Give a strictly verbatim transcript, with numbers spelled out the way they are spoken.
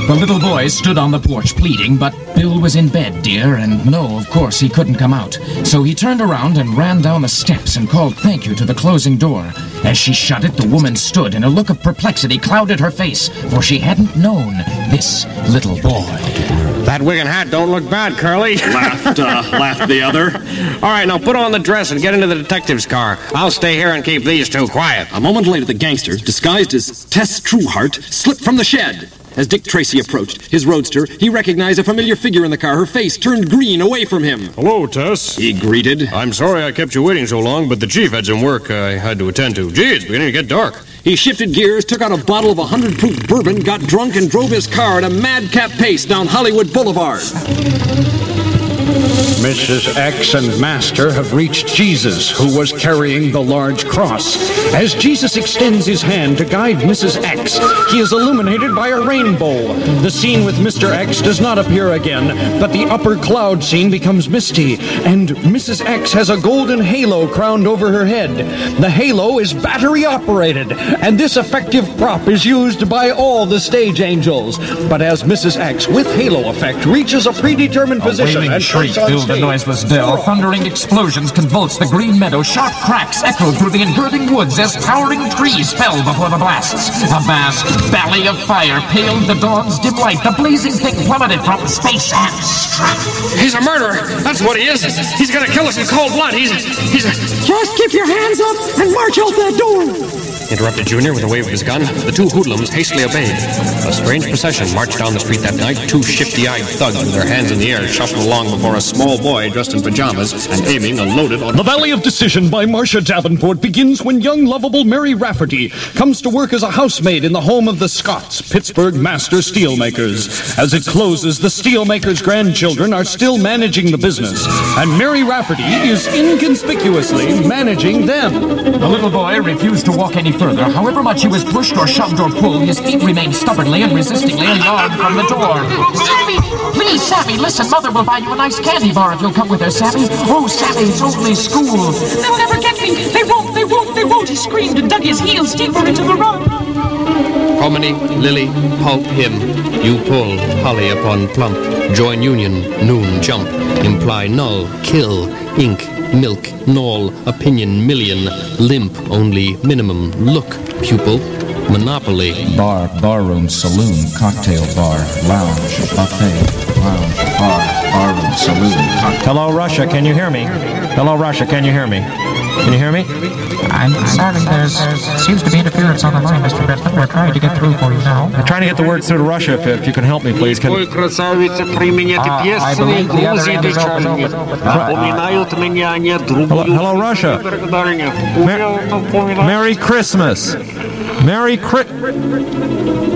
The little boy stood on the porch pleading, but Bill was in bed, dear, and no, of course, he couldn't come out. So he turned around and ran down the steps and called thank you to the closing door. As she shut it, the woman stood, and a look of perplexity clouded her face, for she hadn't known this little boy. That wig and hat don't look bad, Curly. Laughed, uh, laughed the other. All right, now put on the dress and get into the detective's car. I'll stay here and keep these two quiet. A moment later, the gangster, disguised as Tess Trueheart, slipped from the shed. As Dick Tracy approached his roadster, he recognized a familiar figure in the car. Her face turned green away from him. Hello, Tess. He greeted. I'm sorry I kept you waiting so long, but the chief had some work I had to attend to. Gee, it's beginning to get dark. He shifted gears, took out a bottle of one hundred proof bourbon, got drunk, and drove his car at a madcap pace down Hollywood Boulevard. Missus X and Master have reached Jesus, who was carrying the large cross. As Jesus extends his hand to guide Missus X, he is illuminated by a rainbow. The scene with Mister X does not appear again, but the upper cloud scene becomes misty, and Missus X has a golden halo crowned over her head. The halo is battery-operated, and this effective prop is used by all the stage angels. But as Missus X, with halo effect, reaches a predetermined position and shriek filled the noiseless dell. Thundering explosions convulsed the green meadow. Sharp cracks echoed through the engirding woods as towering trees fell before the blasts. A vast valley of fire paled the dawn's dim light. The blazing thing plummeted from space and struck. He's a murderer. That's what he is. He's gonna kill us in cold blood. He's a, he's a... Just keep your hands up and march out that door. Interrupted Junior with a wave of his gun. The two hoodlums hastily obeyed. A strange procession marched down the street that night. Two shifty-eyed thugs with their hands in the air shuffled along before a small boy dressed in pajamas and aiming a loaded... The Valley of Decision by Marcia Davenport begins when young, lovable Mary Rafferty comes to work as a housemaid in the home of the Scotts, Pittsburgh master steelmakers. As it closes, the steelmakers' grandchildren are still managing the business, and Mary Rafferty is inconspicuously managing them. The little boy refused to walk any further. However much he was pushed or shoved or pulled, his feet remained stubbornly and resistingly a yard from the door. Sammy! Please, Sammy, listen. Mother will buy you a nice candy bar if you'll come with her, Sammy. Oh, Sammy, it's only school. They'll never get me. They won't, they won't, they won't. He screamed and dug his heels deeper into the rug. Hominy, lily, pulp, him. You pull, holly upon plump. Join union, noon, jump. Imply null, kill, ink, milk, null, opinion, million. Limp, only minimum. Look, pupil. Monopoly. Bar, barroom, saloon, cocktail bar, lounge, buffet, lounge, bar, barroom, saloon, cocktail. Hello, Russia, can you hear me? Hello, Russia, can you hear me? Can you hear me? I'm sorry, there seems to be interference on the line, Mister Benton. We're trying to get through for you now. I'm trying to get the words through to Russia, if, if you can help me, please. Can... Uh, I believe the other end is open, open, open. Hello, hello, Russia. Mer- Merry Christmas. Merry Christmas.